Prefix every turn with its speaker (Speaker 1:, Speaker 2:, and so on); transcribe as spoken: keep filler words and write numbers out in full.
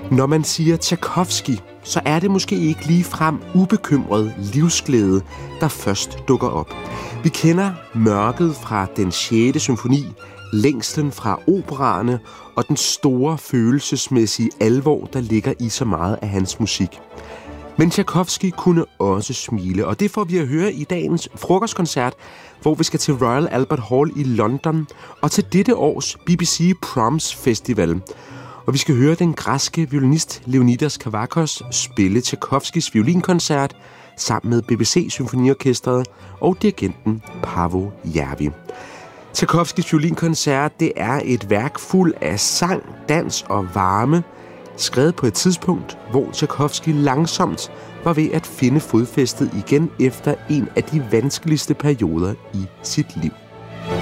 Speaker 1: Når man siger Tchaikovsky, så er det måske ikke ligefrem ubekymret livsglæde, der først dukker op. Vi kender mørket fra den sjette symfoni, længslen fra operaerne og den store følelsesmæssige alvor, der ligger i så meget af hans musik. Men Tchaikovsky kunne også smile, og det får vi at høre i dagens frokostkoncert, hvor vi skal til Royal Albert Hall i London og til dette års B B C Proms Festival. Og vi skal høre den græske violinist Leonidas Kavakos spille Tchaikovskys violinkoncert sammen med B B C Symfoniorkestret og dirigenten Paavo Järvi. Tchaikovskys violinkoncert, det er et værk fuld af sang, dans og varme, skrevet på et tidspunkt, hvor Tchaikovsky langsomt var ved at finde fodfæstet igen efter en af de vanskeligste perioder i sit liv.